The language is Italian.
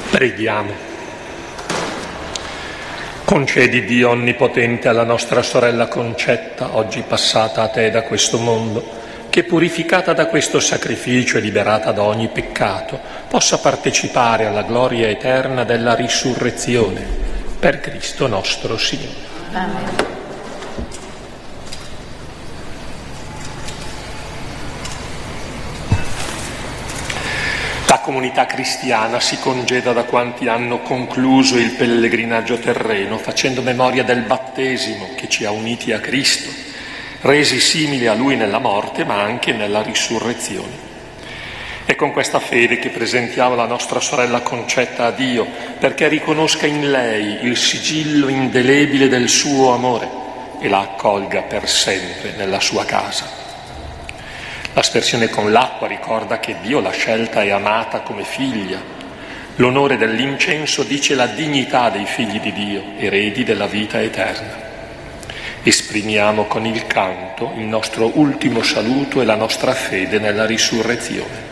Preghiamo. Concedi, Dio onnipotente, alla nostra sorella Concetta, oggi passata a te da questo mondo, che purificata da questo sacrificio e liberata da ogni peccato, possa partecipare alla gloria eterna della risurrezione. Per Cristo nostro Signore. Amen. La comunità cristiana si congeda da quanti hanno concluso il pellegrinaggio terreno, facendo memoria del battesimo che ci ha uniti a Cristo, resi simili a Lui nella morte ma anche nella risurrezione. È con questa fede che presentiamo la nostra sorella Concetta a Dio, perché riconosca in lei il sigillo indelebile del suo amore e la accolga per sempre nella sua casa. L'aspersione con l'acqua ricorda che Dio l'ha scelta e amata come figlia. L'onore dell'incenso dice la dignità dei figli di Dio, eredi della vita eterna. Esprimiamo con il canto il nostro ultimo saluto e la nostra fede nella risurrezione.